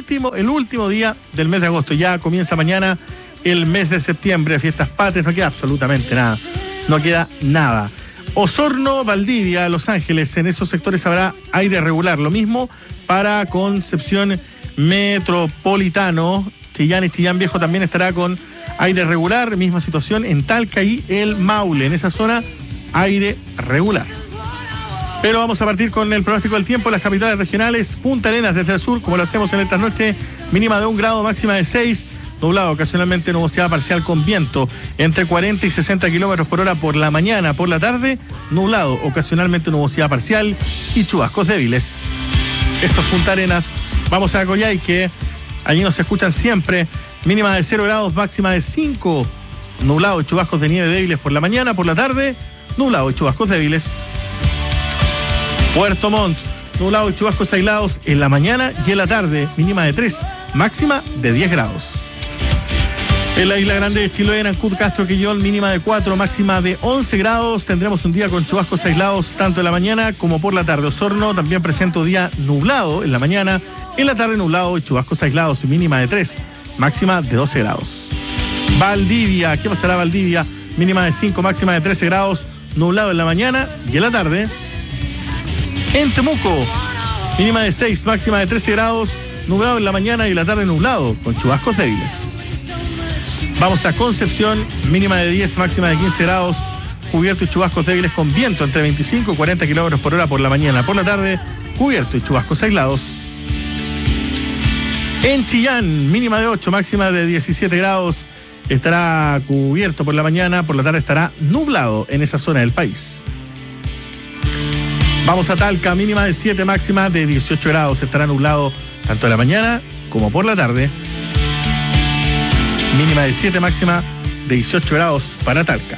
último día del mes de agosto. Ya comienza mañana el mes de septiembre, fiestas patrias, no queda absolutamente nada. No queda nada. Osorno, Valdivia, Los Ángeles, en esos sectores habrá aire regular. Lo mismo para Concepción Metropolitano. Chillán y Chillán Viejo también estará con aire regular. Misma situación en Talca y el Maule. En esa zona, aire regular. Pero vamos a partir con el pronóstico del tiempo. Las capitales regionales, Punta Arenas desde el sur, como lo hacemos en esta noche, mínima de 1 grado, máxima de 6. Nublado, ocasionalmente nubosidad parcial con viento entre 40 y 60 kilómetros por hora por la mañana. Por la tarde, nublado, ocasionalmente nubosidad parcial y chubascos débiles. Eso es Punta Arenas. Vamos a Coyhaique. Allí nos escuchan siempre. Mínima de 0 grados, máxima de 5. Nublado y chubascos de nieve débiles por la mañana. Por la tarde, nublado y chubascos débiles. Puerto Montt, nublado y chubascos aislados en la mañana y en la tarde. Mínima de 3, máxima de 10 grados. En la Isla Grande de Chiloé, en Ancud, Castro, Quillón, mínima de 4, máxima de 11 grados. Tendremos un día con chubascos aislados tanto en la mañana como por la tarde. Osorno también presenta un día nublado en la mañana, en la tarde nublado y chubascos aislados, mínima de 3, máxima de 12 grados. Valdivia, ¿qué pasará Valdivia? Mínima de 5, máxima de 13 grados, nublado en la mañana y en la tarde. En Temuco, mínima de 6, máxima de 13 grados, nublado en la mañana y en la tarde nublado, con chubascos débiles. Vamos a Concepción, mínima de 10, máxima de 15 grados, cubierto y chubascos débiles con viento entre 25 y 40 kilómetros por hora por la mañana. Por la tarde, cubierto y chubascos aislados. En Chillán, mínima de 8, máxima de 17 grados, estará cubierto por la mañana, por la tarde estará nublado en esa zona del país. Vamos a Talca, mínima de 7, máxima de 18 grados, estará nublado tanto en la mañana como por la tarde. Mínima de 7, máxima de 18 grados para Talca.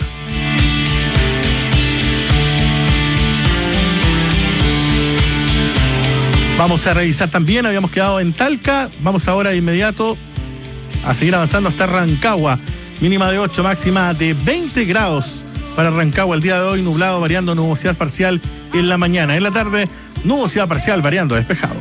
Vamos a revisar también, habíamos quedado en Talca, vamos ahora de inmediato a seguir avanzando hasta Rancagua. Mínima de 8, máxima de 20 grados para Rancagua el día de hoy, nublado, variando nubosidad parcial en la mañana. En la tarde, nubosidad parcial, variando despejado.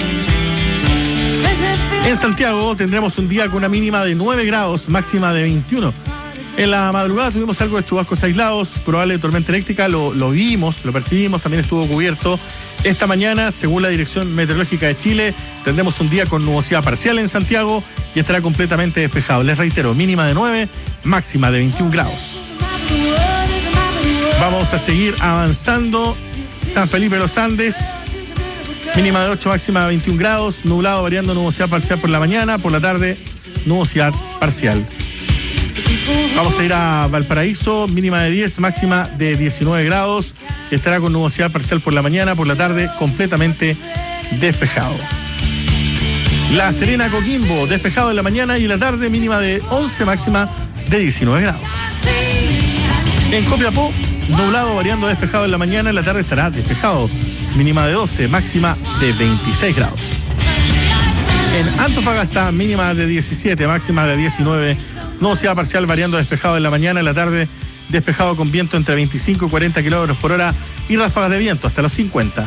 En Santiago tendremos un día con una mínima de 9 grados, máxima de 21. En la madrugada tuvimos algo de chubascos aislados, probable tormenta eléctrica, lo vimos, lo percibimos, también estuvo cubierto. Esta mañana, según la Dirección Meteorológica de Chile, tendremos un día con nubosidad parcial en Santiago y estará completamente despejado. Les reitero, mínima de 9, máxima de 21 grados. Vamos a seguir avanzando. San Felipe de los Andes, mínima de 8, máxima de 21 grados, nublado, variando nubosidad parcial por la mañana, por la tarde, nubosidad parcial. Vamos a ir a Valparaíso, mínima de 10, máxima de 19 grados, estará con nubosidad parcial por la mañana, por la tarde, completamente despejado. La Serena, Coquimbo, despejado en la mañana y en la tarde, mínima de 11, máxima de 19 grados. En Copiapó, nublado, variando despejado en la mañana, en la tarde estará despejado. Mínima de 12, máxima de 26 grados. En Antofagasta, mínima de 17, máxima de 19. Nubosidad parcial, variando despejado en la mañana, en la tarde despejado con viento entre 25 y 40 kilómetros por hora y ráfagas de viento hasta los 50.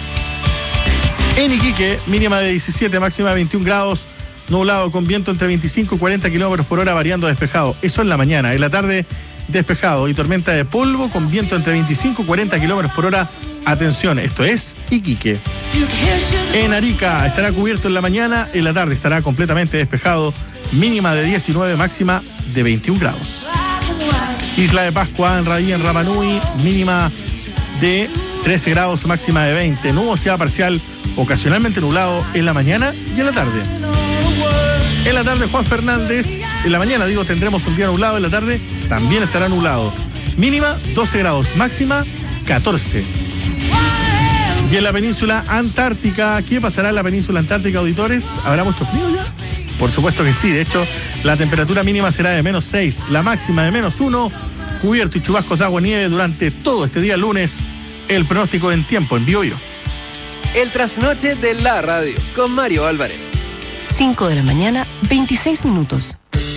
En Iquique, mínima de 17, máxima de 21 grados. Nublado con viento entre 25 y 40 kilómetros por hora, variando despejado. Eso en la mañana. En la tarde, despejado y tormenta de polvo con viento entre 25 y 40 kilómetros por hora. Atención, esto es Iquique. En Arica estará cubierto en la mañana, en la tarde estará completamente despejado. Mínima de 19, máxima de 21 grados. Isla de Pascua, en Raí, en Rapa Nui, mínima de 13 grados, máxima de 20. Nubosidad parcial, ocasionalmente nublado en la mañana y en la tarde. En la tarde, Juan Fernández, en la mañana, tendremos un día nublado, en la tarde también estará nublado. Mínima 12 grados, máxima 14. Y en la península antártica, ¿qué pasará en la península antártica, auditores? ¿Habrá mucho frío ya? Por supuesto que sí, de hecho, la temperatura mínima será de menos 6, la máxima de menos 1, cubierto y chubascos de agua y nieve durante todo este día lunes. El pronóstico en tiempo, en vivo yo. El trasnoche de la radio, con Mario Álvarez. 5 de la mañana, 26 minutos.